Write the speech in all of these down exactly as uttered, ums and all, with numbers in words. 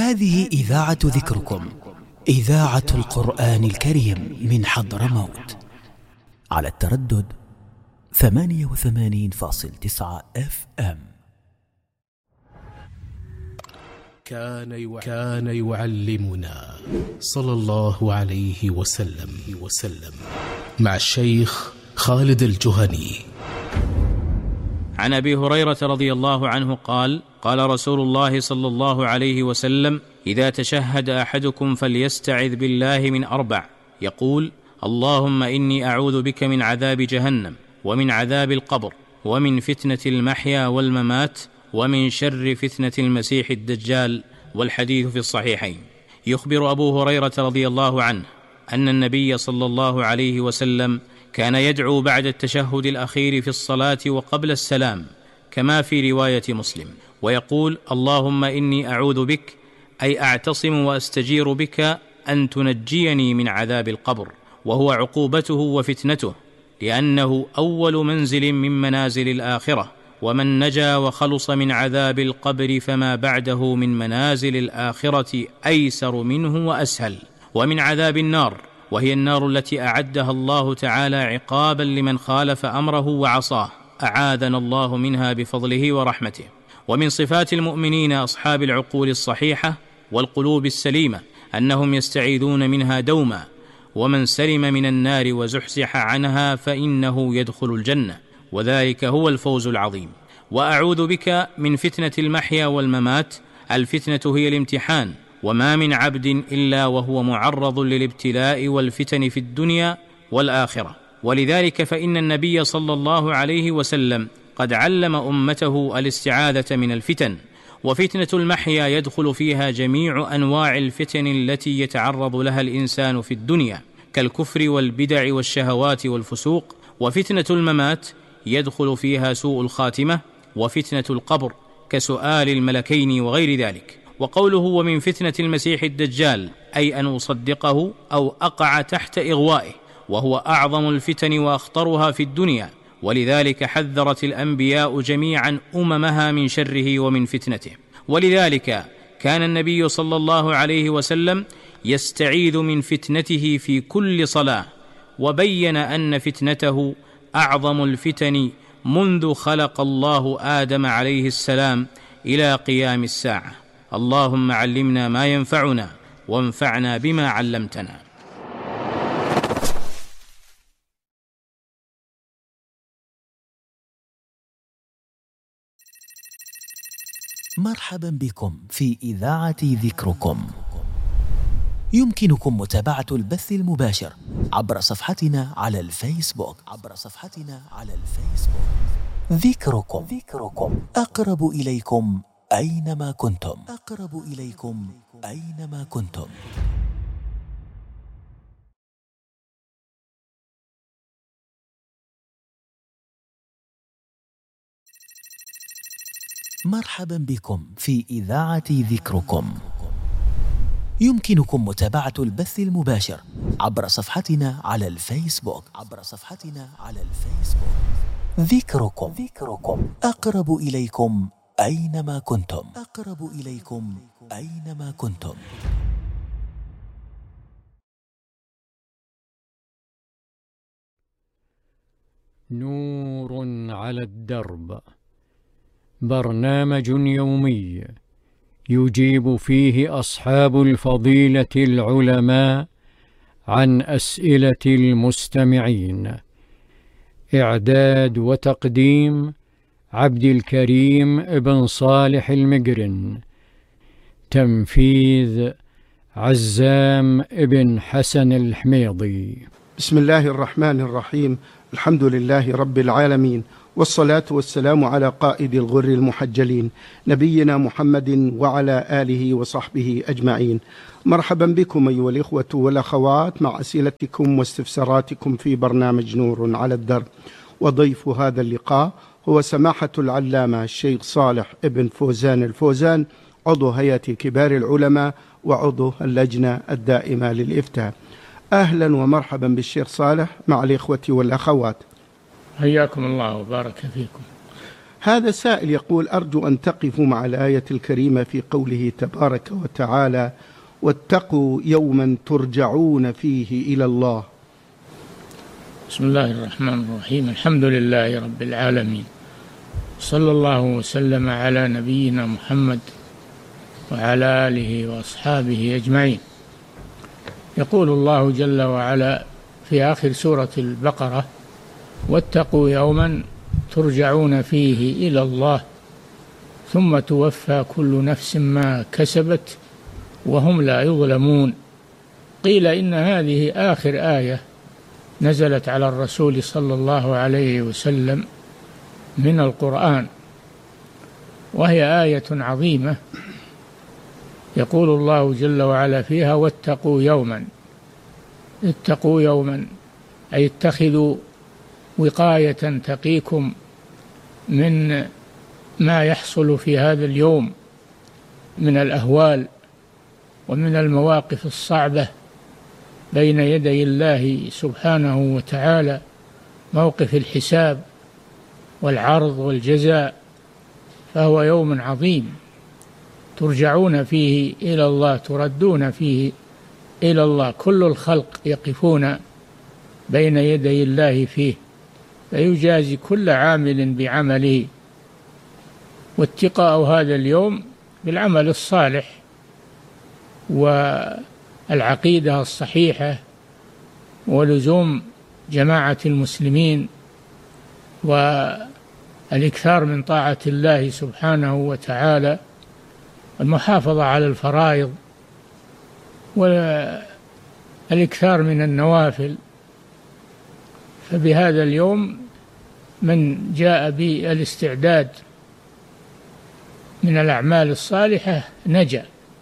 هذه إذاعة ذكركم، إذاعة القرآن الكريم من حضرموت، على التردد ثمانية وثمانين فاصل تسعة اف ام. كان يع... كان يعلمنا صلى الله عليه وسلم وسلم مع الشيخ خالد الجهني. عن أبي هريرة رضي الله عنه قال: قال رسول الله صلى الله عليه وسلم: إذا تشهد أحدكم فليستعذ بالله من أربع، يقول: اللهم إني أعوذ بك من عذاب جهنم، ومن عذاب القبر، ومن فتنة المحيا والممات، ومن شر فتنة المسيح الدجال. والحديث في الصحيحين. يخبر أبو هريرة رضي الله عنه أن النبي صلى الله عليه وسلم كان يدعو بعد التشهد الأخير في الصلاة وقبل السلام، كما في رواية مسلم، ويقول: اللهم إني أعوذ بك، أي أعتصم وأستجير بك أن تنجيني من عذاب القبر، وهو عقوبته وفتنته، لأنه أول منزل من منازل الآخرة، ومن نجا وخلص من عذاب القبر فما بعده من منازل الآخرة أيسر منه وأسهل. ومن عذاب النار، وهي النار التي أعدها الله تعالى عقابا لمن خالف أمره وعصاه، أعاذنا الله منها بفضله ورحمته. ومن صفات المؤمنين أصحاب العقول الصحيحة والقلوب السليمة أنهم يستعيذون منها دوما، ومن سلم من النار وزحزح عنها فإنه يدخل الجنة، وذلك هو الفوز العظيم. وأعوذ بك من فتنة المحيا والممات. الفتنة هي الامتحان، وما من عبد إلا وهو معرض للابتلاء والفتن في الدنيا والآخرة، ولذلك فإن النبي صلى الله عليه وسلم قد علم أمته الاستعاذة من الفتن. وفتنة المحيا يدخل فيها جميع أنواع الفتن التي يتعرض لها الإنسان في الدنيا، كالكفر والبدع والشهوات والفسوق. وفتنة الممات يدخل فيها سوء الخاتمة، وفتنة القبر كسؤال الملكين وغير ذلك. وقوله ومن فتنة المسيح الدجال، أي أن أصدقه أو أقع تحت إغوائه، وهو أعظم الفتن وأخطرها في الدنيا، ولذلك حذرت الأنبياء جميعا أممها من شره ومن فتنته. ولذلك كان النبي صلى الله عليه وسلم يستعيذ من فتنته في كل صلاة، وبين أن فتنته أعظم الفتن منذ خلق الله آدم عليه السلام إلى قيام الساعة. اللهم علمنا ما ينفعنا، وانفعنا بما علمتنا. مرحبا بكم في إذاعة ذكركم. يمكنكم متابعة البث المباشر عبر صفحتنا على الفيسبوك عبر صفحتنا على الفيسبوك ذكركم ذكركم أقرب إليكم أينما كنتم أقرب إليكم أينما كنتم. مرحبا بكم في إذاعة ذكركم. يمكنكم متابعة البث المباشر عبر صفحتنا على الفيسبوك عبر صفحتنا على الفيسبوك ذكركم ذكركم أقرب إليكم أينما كنتم أقرب إليكم أينما كنتم. نور على الدرب، برنامج يومي يجيب فيه أصحاب الفضيلة العلماء عن أسئلة المستمعين. إعداد وتقديم عبد الكريم ابن صالح المقرن. تنفيذ عزام ابن حسن الحميضي. بسم الله الرحمن الرحيم. الحمد لله رب العالمين، والصلاة والسلام على قائد الغر المحجلين نبينا محمد وعلى آله وصحبه أجمعين. مرحبا بكم أيها الإخوة والأخوات مع أسئلتكم واستفساراتكم في برنامج نور على الدرب. وضيف هذا اللقاء هو سماحة العلامة الشيخ صالح ابن فوزان الفوزان، عضو هيئة كبار العلماء وعضو اللجنة الدائمة للإفتاء. أهلا ومرحبا بالشيخ صالح مع الإخوة والأخوات. حياكم الله وبارك فيكم. هذا سائل يقول: أرجو أن تقفوا مع الآية الكريمة في قوله تبارك وتعالى: واتقوا يوما ترجعون فيه إلى الله. بسم الله الرحمن الرحيم. الحمد لله رب العالمين، صلى الله وسلم على نبينا محمد وعلى آله وأصحابه أجمعين. يقول الله جل وعلا في آخر سورة البقرة: واتقوا يوما ترجعون فيه إلى الله ثم توفى كل نفس ما كسبت وهم لا يظلمون. قيل إن هذه آخر آية نزلت على الرسول صلى الله عليه وسلم من القرآن، وهي آية عظيمة. يقول الله جل وعلا فيها: واتقوا يوما. اتقوا يوما أي اتخذوا وقاية تقيكم من ما يحصل في هذا اليوم من الأهوال ومن المواقف الصعبة بين يدي الله سبحانه وتعالى، موقف الحساب والعرض والجزاء. فهو يوم عظيم ترجعون فيه إلى الله، تردون فيه إلى الله. كل الخلق يقفون بين يدي الله فيه، فيجازي كل عامل بعمله. واتقاء هذا اليوم بالعمل الصالح والعقيدة الصحيحة ولزوم جماعة المسلمين والإكثار من طاعة الله سبحانه وتعالى، المحافظة على الفرائض والإكثار من النوافل. فبهذا اليوم من جاء بالاستعداد من الأعمال الصالحة نجا،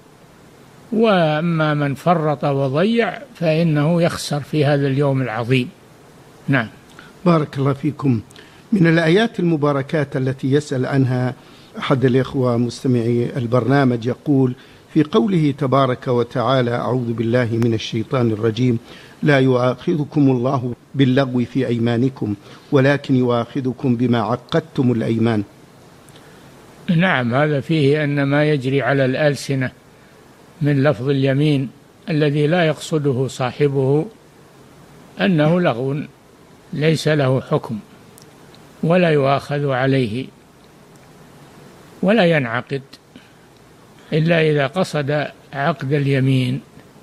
وأما من فرط وضيع فإنه يخسر في هذا اليوم العظيم. نعم. بارك الله فيكم. من الآيات المباركات التي يسأل عنها أحد الإخوة مستمعي البرنامج، يقول في قوله تبارك وتعالى: أعوذ بالله من الشيطان الرجيم: لا يؤاخذكم الله باللغو في أيمانكم ولكن يؤاخذكم بما عقدتم الأيمان. نعم، هذا فيه أن ما يجري على الألسنة من لفظ اليمين الذي لا يقصده صاحبه أنه لغو ليس له حكم ولا يؤاخذ عليه ولا ينعقد إلا إذا قصد عقد اليمين.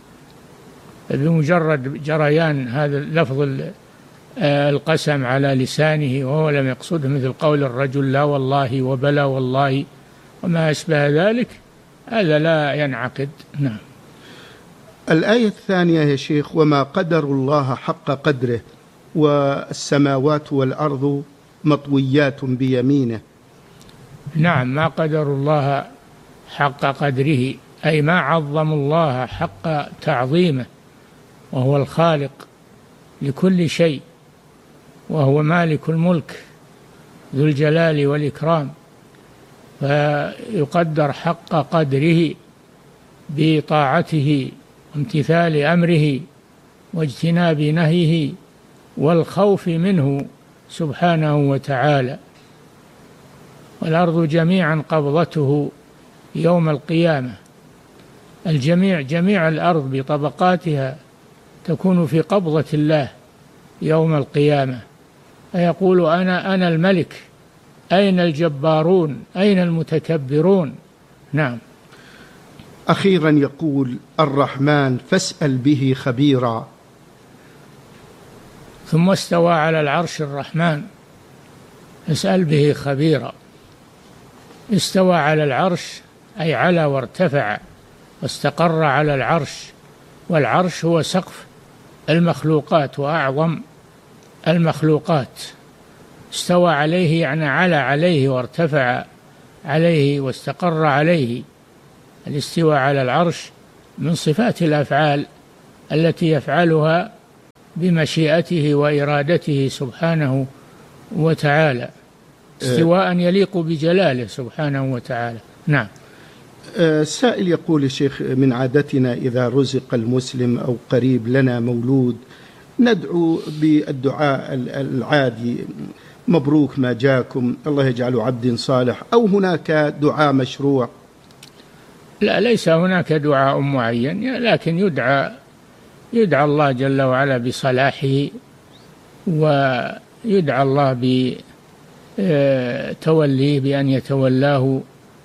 بمجرد جريان هذا لفظ القسم على لسانه وهو لم يقصده، مثل قول الرجل لا والله وبلا والله وما أشبه ذلك، هذا لا ينعقد. نعم. الآية الثانية يا شيخ: وما قدر الله حق قدره والسماوات والأرض مطويات بيمينه. نعم، ما قدر الله حق قدره أي ما عظم الله حق تعظيمه، وهو الخالق لكل شيء وهو مالك الملك ذو الجلال والإكرام، فيقدر حق قدره بطاعته وامتثال أمره واجتناب نهيه والخوف منه سبحانه وتعالى. والأرض جميعا قبضته يوم القيامة. الجميع جميع الأرض بطبقاتها تكون في قبضة الله يوم القيامة، فيقول أنا أنا الملك، أين الجبارون، أين المتكبرون. نعم. أخيرا يقول: الرحمن فاسأل به خبيرا. ثم استوى على العرش الرحمن فاسأل به خبيرا. استوى على العرش أي على وارتفع واستقر على العرش، والعرش هو سقف المخلوقات وأعظم المخلوقات. استوى عليه يعني على عليه وارتفع عليه واستقر عليه. الاستواء على العرش من صفات الأفعال التي يفعلها بمشيئته وإرادته سبحانه وتعالى، استواء يليق بجلاله سبحانه وتعالى. نعم. سائل يقول: الشيخ، من عادتنا إذا رزق المسلم أو قريب لنا مولود ندعو بالدعاء العادي، مبروك ما جاكم، الله يجعله عبد صالح، أو هناك دعاء مشروع؟ لا، ليس هناك دعاء معين، لكن يدعى يدعى الله جل وعلا بصلاحه، ويدعى الله بتوليه بأن يتولاه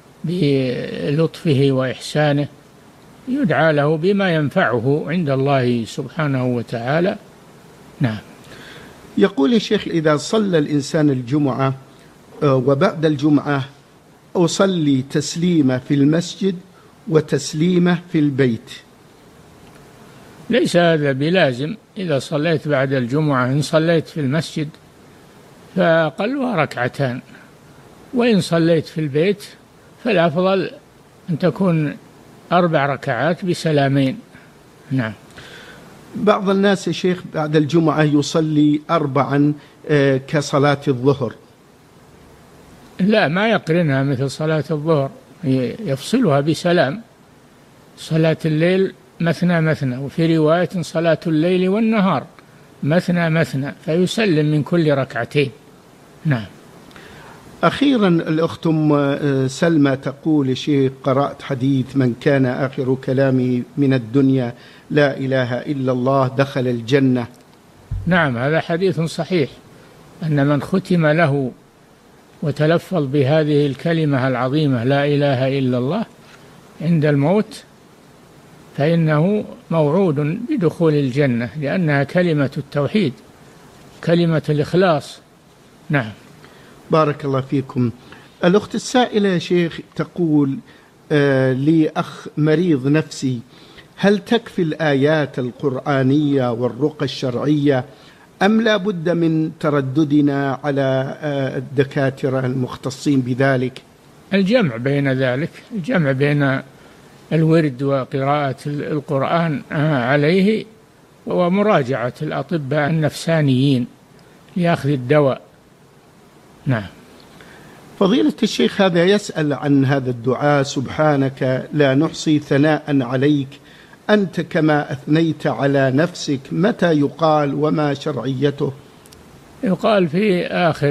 بلطفه وإحسانه، يدعى له بما ينفعه عند الله سبحانه وتعالى. نعم. يقول الشيخ: إذا صلى الإنسان الجمعة وبعد الجمعة أصلي تسليمة في المسجد وتسليمة في البيت، ليس هذا بلازم. إذا صليت بعد الجمعة، إن صليت في المسجد فأقلها ركعتان، وإن صليت في البيت فالأفضل أن تكون أربع ركعات بسلامين. نعم. بعض الناس يا شيخ بعد الجمعة يصلي أربعا كصلاة الظهر. لا، ما يقرنها مثل صلاة الظهر، يفصلها بسلام. صلاة الليل مثنى مثنى، وفي رواية صلاة الليل والنهار مثنى مثنى، فيسلم من كل ركعتين. نعم. أخيرا الأخت أم سلمى تقول: شيخ، قرأت حديث من كان آخر كلامه من الدنيا لا إله إلا الله دخل الجنة. نعم، هذا حديث صحيح، أن من ختم له وتلفظ بهذه الكلمة العظيمة لا إله إلا الله عند الموت فإنه موعود بدخول الجنة، لأنها كلمة التوحيد، كلمة الإخلاص. نعم. بارك الله فيكم. الأخت السائلة يا شيخ تقول: آه لي أخ مريض نفسي، هل تكفي الآيات القرآنية والرقى الشرعية أم لا بد من ترددنا على آه الدكاترة المختصين بذلك؟ الجمع بين ذلك، الجمع بين الورد وقراءة القرآن عليه ومراجعة الأطباء النفسانيين لأخذ الدواء. نعم. فضيلة الشيخ هذا يسأل عن هذا الدعاء: سبحانك لا نحصي ثناء عليك أنت كما أثنيت على نفسك، متى يقال وما شرعيته؟ يقال في آخر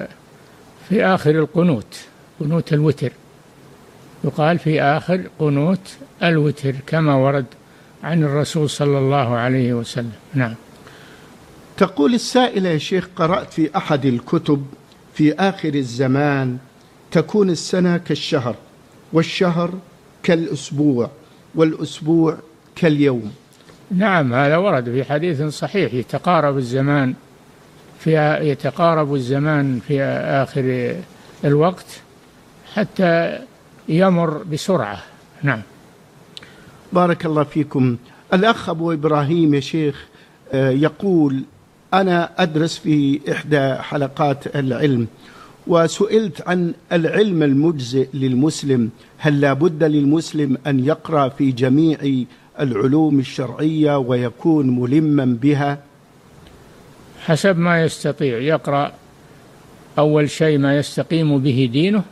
في آخر القنوت، قنوت الوتر، يقال في آخر قنوت الوتر كما ورد عن الرسول صلى الله عليه وسلم. نعم. تقول السائلة: يا شيخ، قرأت في أحد الكتب في آخر الزمان تكون السنة كالشهر، والشهر كالأسبوع، والأسبوع كاليوم. نعم، هذا ورد في حديث صحيح، يتقارب الزمان في يتقارب الزمان في آخر الوقت حتى يمر بسرعة. نعم. بارك الله فيكم. الأخ أبو إبراهيم يا شيخ يقول: أنا أدرس في إحدى حلقات العلم، وسئلت عن العلم المجزئ للمسلم، هل لا بد للمسلم أن يقرأ في جميع العلوم الشرعية ويكون ملما بها؟ حسب ما يستطيع. يقرأ أول شيء ما يستقيم به دينه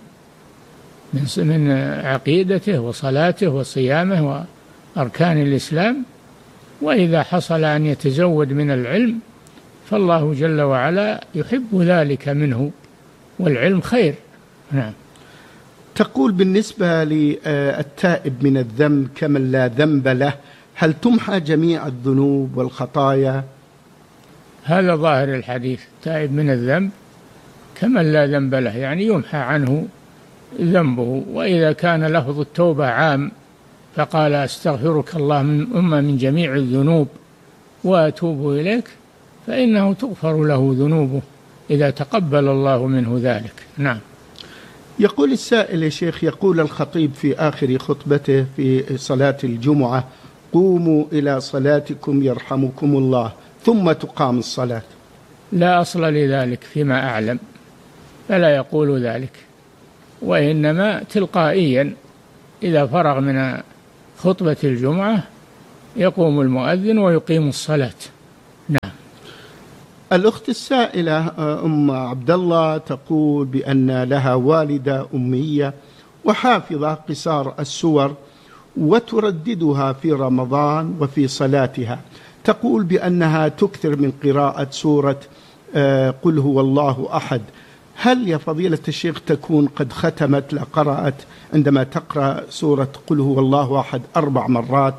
من عقيدته وصلاته وصيامه وأركان الإسلام، وإذا حصل أن يتزود من العلم فالله جل وعلا يحب ذلك منه، والعلم خير. نعم. تقول: بالنسبة للتائب من الذنب كمن لا ذنب له، هل تمحى جميع الذنوب والخطايا؟ هذا ظاهر الحديث، تائب من الذنب كمن لا ذنب له، يعني يمحى عنه ذنبه. وإذا كان لفظ التوبة عام فقال: أستغفرك اللهم من جميع الذنوب وأتوب إليك، فإنه تغفر له ذنوبه إذا تقبل الله منه ذلك. نعم. يقول السائل يا شيخ: يقول الخطيب في آخر خطبته في صلاة الجمعة: قوموا إلى صلاتكم يرحمكم الله، ثم تقام الصلاة. لا أصل لذلك فيما أعلم، فلا يقول ذلك، وإنما تلقائيا إذا فرغ من خطبة الجمعة يقوم المؤذن ويقيم الصلاة. نعم. الأخت السائلة أم عبد الله تقول بأن لها والدة أمية وحافظة قصار السور وترددها في رمضان وفي صلاتها، تقول بأنها تكثر من قراءة سورة قل هو الله أحد، هل يا فضيلة الشيخ تكون قد ختمت لقرأت عندما تقرأ سورة قل هو الله أحد أربع مرات؟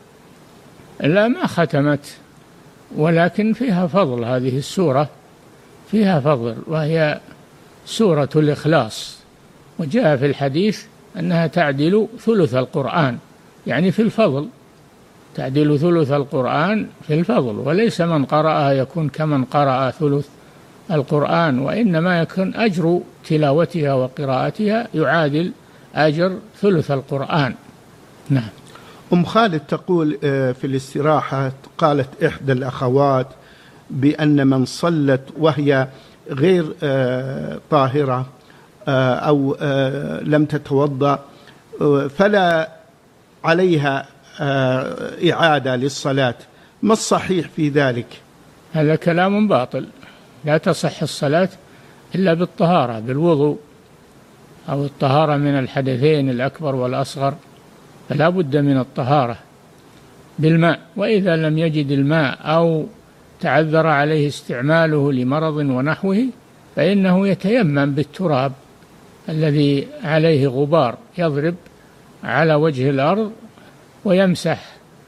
لا، ما ختمت، ولكن فيها فضل. هذه السورة فيها فضل، وهي سورة الإخلاص، وجاء في الحديث أنها تعدل ثلث القرآن، يعني في الفضل تعدل ثلث القرآن في الفضل، وليس من قرأها يكون كمن قرأ ثلث القرآن، وإنما يكون أجر تلاوتها وقراءتها يعادل أجر ثلث القرآن. نعم. أم خالد تقول في الاستراحة، قالت إحدى الأخوات بأن من صلت وهي غير طاهرة أو لم تتوضأ فلا عليها إعادة للصلاة، ما الصحيح في ذلك؟ هذا كلام باطل، لا تصح الصلاة إلا بالطهارة، بالوضوء أو الطهارة من الحدثين الأكبر والأصغر، فلا بد من الطهارة بالماء، وإذا لم يجد الماء أو تعذر عليه استعماله لمرض ونحوه فإنه يتيمم بالتراب الذي عليه غبار، يضرب على وجه الأرض ويمسح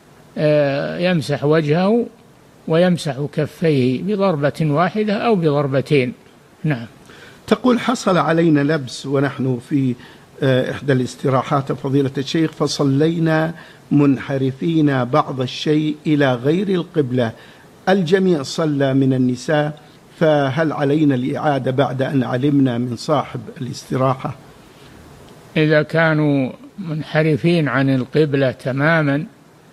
يمسح وجهه ويمسح كفيه بضربة واحدة أو بضربتين. نعم. تقول حصل علينا لبس ونحن في إحدى الاستراحات فضيلة الشيخ، فصلينا منحرفين بعض الشيء إلى غير القبلة، الجميع صلى من النساء، فهل علينا الإعادة بعد أن علمنا من صاحب الاستراحة؟ إذا كانوا منحرفين عن القبلة تماما،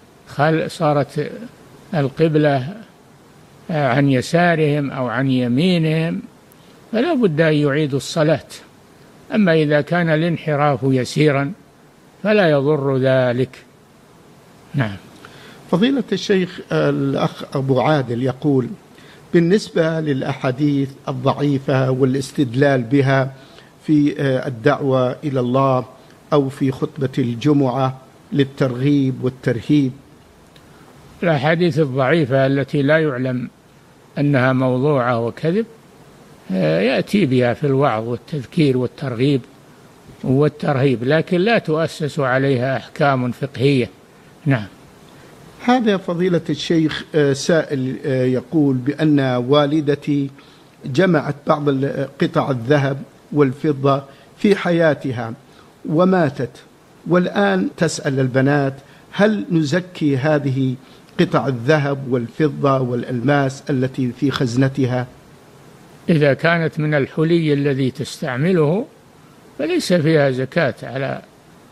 صارت القبلة عن يسارهم أو عن يمينهم، فلا بد أن يعيدوا الصلاة. أما إذا كان الانحراف يسيرا فلا يضر ذلك. نعم. فضيلة الشيخ، الأخ أبو عادل يقول بالنسبة للأحاديث الضعيفة والاستدلال بها في الدعوة إلى الله أو في خطبة الجمعة للترغيب والترهيب، الأحاديث الضعيفة التي لا يعلم أنها موضوعة وكذب يأتي بها في الوعظ والتذكير والترغيب والترهيب، لكن لا تؤسس عليها أحكام فقهية. نعم. هذا فضيلة الشيخ سائل يقول بأن والدتي جمعت بعض قطع الذهب والفضة في حياتها وماتت، والآن تسأل البنات هل نزكي هذه قطع الذهب والفضة والألماس التي في خزنتها؟ إذا كانت من الحلي الذي تستعمله فليس فيها زكاة على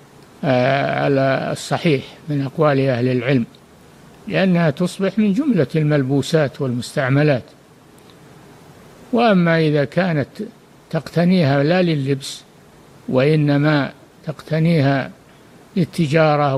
على الصحيح من أقوال أهل العلم، لأنها تصبح من جملة الملبوسات والمستعملات. وأما إذا كانت تقتنيها لا لللبس وإنما تقتنيها للتجارة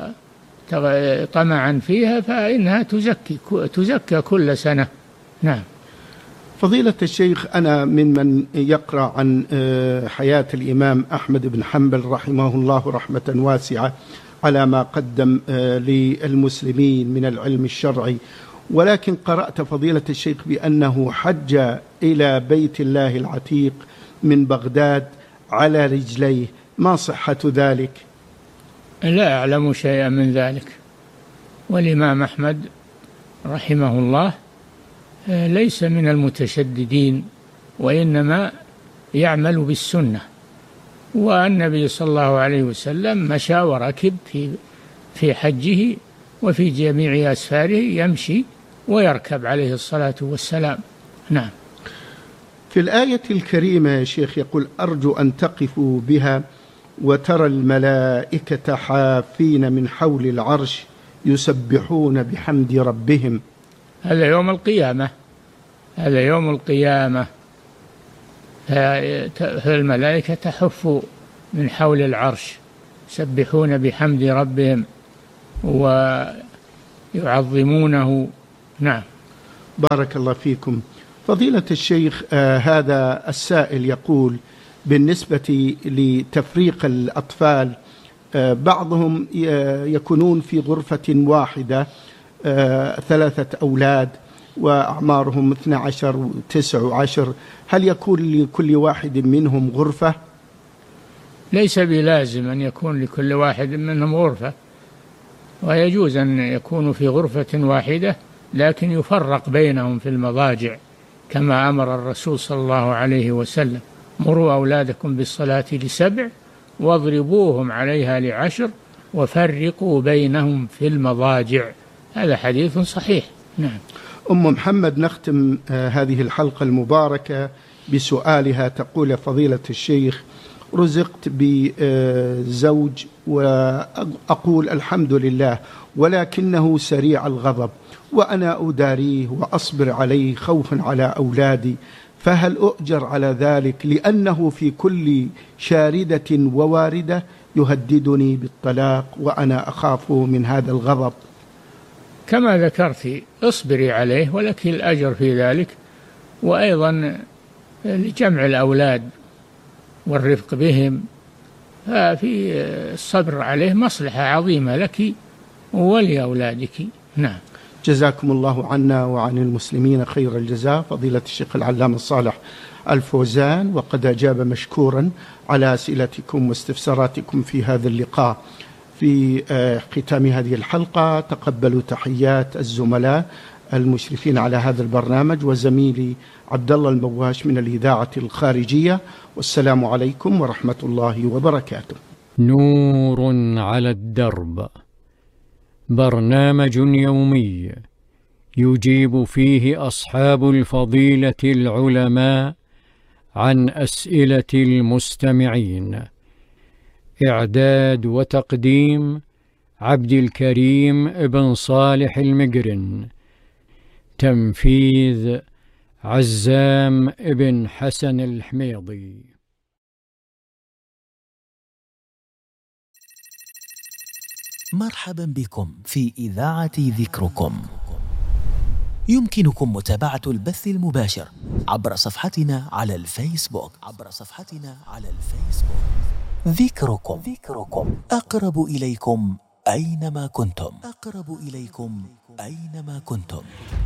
وطمعا فيها فإنها تزكي تزكى كل سنة. نعم. فضيلة الشيخ، أنا ممن يقرأ عن حياة الإمام أحمد بن حنبل رحمه الله رحمة واسعة على ما قدم للمسلمين من العلم الشرعي، ولكن قرأت فضيلة الشيخ بأنه حج إلى بيت الله العتيق من بغداد على رجليه، ما صحة ذلك؟ لا أعلم شيئا من ذلك. والإمام أحمد رحمه الله ليس من المتشددين، وإنما يعمل بالسنة، والنبي صلى الله عليه وسلم مشى وركب في في حجه وفي جميع أسفاره، يمشي ويركب عليه الصلاة والسلام. نعم. في الآية الكريمة يا شيخ يقول أرجو أن تقفوا بها وترى الملائكة حافين من حول العرش يسبحون بحمد ربهم. هذا يوم القيامة، هذا يوم القيامة، فالملائكة تحف من حول العرش يسبحون بحمد ربهم ويعظمونه. نعم. بارك الله فيكم. فضيلة الشيخ، آه هذا السائل يقول بالنسبة لتفريق الأطفال، آه بعضهم يكونون في غرفة واحدة، آه ثلاثة أولاد، وأعمارهم اثني عشر وتسع وعشر، هل يكون لكل واحد منهم غرفة؟ ليس بلازم أن يكون لكل واحد منهم غرفة، ويجوز أن يكونوا في غرفة واحدة، لكن يفرق بينهم في المضاجع كما أمر الرسول صلى الله عليه وسلم: مروا أولادكم بالصلاة لسبع واضربوهم عليها لعشر وفرقوا بينهم في المضاجع. هذا حديث صحيح. نعم. أم محمد، نختم هذه الحلقة المباركة بسؤالها. تقول: فضيلة الشيخ، رزقت بزوج وأقول الحمد لله، ولكنه سريع الغضب وأنا أداريه وأصبر عليه خوفا على أولادي، فهل أؤجر على ذلك؟ لأنه في كل شاردة وواردة يهددني بالطلاق وأنا أخاف من هذا الغضب. كما ذكرت، اصبري عليه ولك الأجر في ذلك، وأيضا لجمع الأولاد والرفق بهم، ففي الصبر عليه مصلحة عظيمة لك ولأولادك. نعم. جزاكم الله عنا وعن المسلمين خير الجزاء فضيلة الشيخ العلامة الصالح الفوزان، وقد أجاب مشكورا على أسئلتكم واستفساراتكم في هذا اللقاء. في ختام هذه الحلقة تقبلوا تحيات الزملاء المشرفين على هذا البرنامج وزميلي عبد الله المواش من الإذاعة الخارجية، والسلام عليكم ورحمة الله وبركاته. نور على الدرب، برنامج يومي يجيب فيه أصحاب الفضيلة العلماء عن أسئلة المستمعين. إعداد وتقديم عبد الكريم بن صالح المقرن. تنفيذ عزام بن حسن الحميضي. مرحبا بكم في إذاعة ذكركم. يمكنكم متابعة البث المباشر عبر صفحتنا على الفيسبوك عبر صفحتنا على الفيسبوك ذكركم ذكركم أقرب إليكم أينما كنتم أقرب إليكم أينما كنتم.